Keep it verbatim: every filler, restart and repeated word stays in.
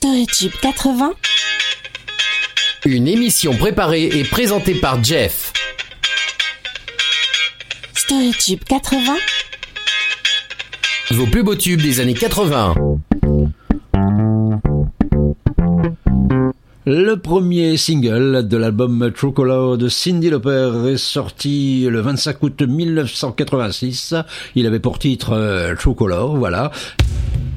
Storytube quatre-vingts. Une émission préparée et présentée par Jeff. Storytube quatre-vingts. Vos plus beaux tubes des années quatre-vingts. Le premier single de l'album True Color de Cyndi Lauper est sorti le vingt-cinq août mille neuf cent quatre-vingt-six. Il avait pour titre euh, True Color, voilà.